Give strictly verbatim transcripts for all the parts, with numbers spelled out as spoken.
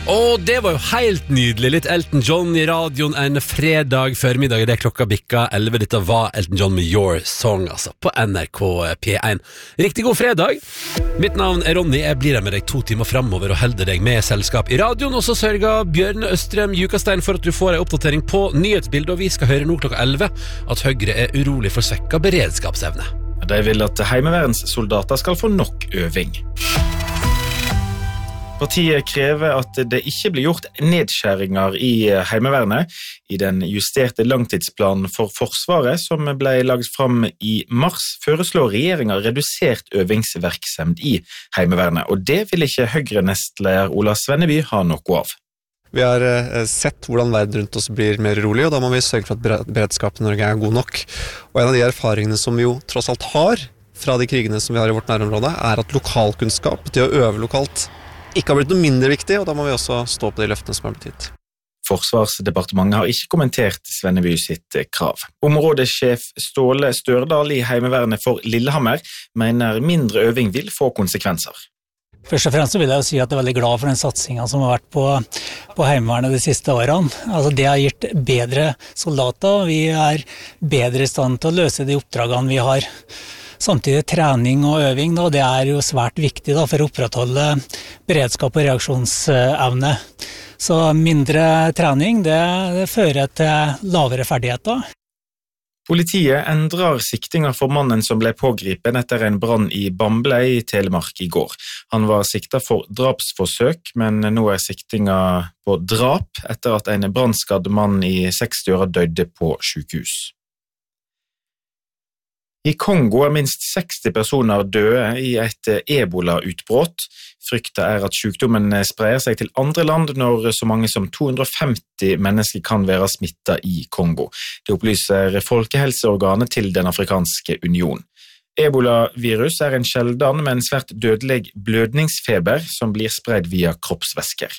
Og det var jo helt nydelig. Litt Elton John i radioen en fredag førmiddag. Det klokka bikka elleve. Dette var Elton John med Your Song, altså, på N R K P én. Riktig god fredag. Mitt navn er Ronny. Jeg blir her med deg to timer fremover og holder deg med selskap i radioen. Og så sørger Bjørne Østrem Jukastein for at du får en oppdatering på nyhetsbildet. Og vi skal høre nå klokka elleve at Høyre er urolig for svekket beredskapsevne. De vil at heimevernssoldater skal få nok øving. Partiet krever at det ikke blir gjort nedskjæringer i heimevernet. I den justerte langtidsplanen for Forsvaret, som ble lagt fram i mars, foreslår regjeringen redusert øvingsverksemd i heimevernet, og det vil ikke Høyre-nestleder Ola Svenneby ha noe av. Vi har sett hvordan verden rundt oss blir mer rolig, og da må vi sørge for at beredskapen i Norge er god nok. Og en av de erfaringene som vi jo tross alt har fra de krigene som vi har i vårt nærområde, er at lokalkunnskap, det å øve lokalt, ikke har blitt noe mindre viktig, og da må vi også stå på de løftene som har blitt gitt. Forsvarsdepartementet har ikke kommentert Svenneby sitt krav. Områdesjef Ståle Størdal i heimevernet for Lillehammer mener mindre øving vil få konsekvenser. Først og fremst vil jeg jo si at jeg er veldig glad for den satsingen som har vært på, på heimevernet de siste årene. Altså det har gitt bedre soldater, vi er bedre i stand til å løse de oppdragene vi har. Samtidig trening og øving, da, det er jo svært viktig da, for å opprettholde beredskap og reaksjonsevne. Så mindre trening, det, det fører til lavere ferdigheter. Politiet endrer siktinger for mannen som ble pågripen etter en brann i Bamble i Telemark i går. Han var siktet for drapsforsøk, men nå er siktinga på drap etter at en brannskadd mann i seksti-åra døde på sykehus. I Kongo er minst seksti personer døde i et ebola-utbrudd. Frykten er at sykdommen sprer seg til andre land når så mange som to hundre og femti mennesker kan være smittet i Kongo. Det opplyser Folkehelseorganet til Den Afrikanske Union. Ebola-virus er en sjelden, men svært dødelig blødningsfeber som blir spredt via kroppsvæsker.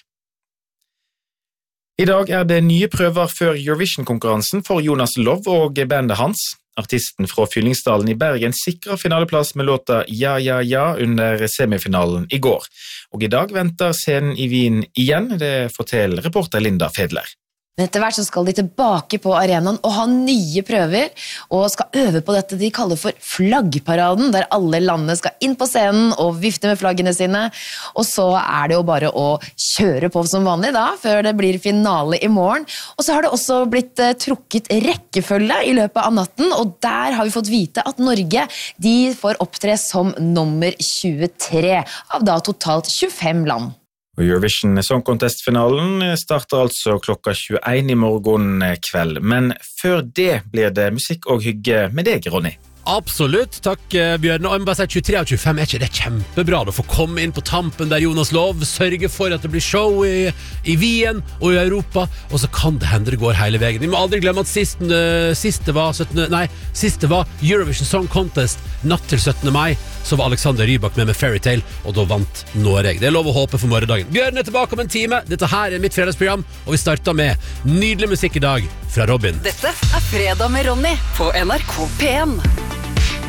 I dag er det nye prøver før Eurovision-konkurransen for Jonas Love og bandet hans. Artisten fra Fyllingsdalen i Bergen sikret finaleplass med låta Ja, ja, ja under semifinalen i går. Og i dag venter scenen i Wien igjen, det forteller reporter Linda Fedler. Men etter hvert så skal de tilbake på arenaen og ha nye prøver, og skal øve på dette de kaller for flaggparaden, der alle landene skal inn på scenen og vifte med flaggene sine. Og så er det jo bare å kjøre på som vanlig da, før det blir finale i morgen. Og så har det også blitt uh, trukket rekkefølge i løpet av natten, og der har vi fått vite at Norge, de får opptre som nummer tjuetre av da totalt tjuefem land. Og Eurovision Song Contest-finalen starter altså klokka tjueen i morgen kveld. Men før det blir det musikk og hygge med deg, Ronny. Absolutt, takk Bjørn. Og jeg må bare si tjuetre av tjuefem, er ikke det kjempebra da? Få komme inn på tampen der Jonas Love, sørge for at det blir show i, i Wien og i Europa, og så kan det hende det går hele veien. Vi må aldri glemme at sist, uh, siste, var syttende, nei, siste var Eurovision Song Contest natt til syttende mai, så var Alexander Rybak med med Fairytale, og da vant Norge. Det er lov å håpe for morgendagen. Bjørn er tilbake om en time, dette her er mitt fredagsprogram, og vi starter med nydelig musikk i dag fra Robin. Dette er Fredag med Ronny på N R K P én.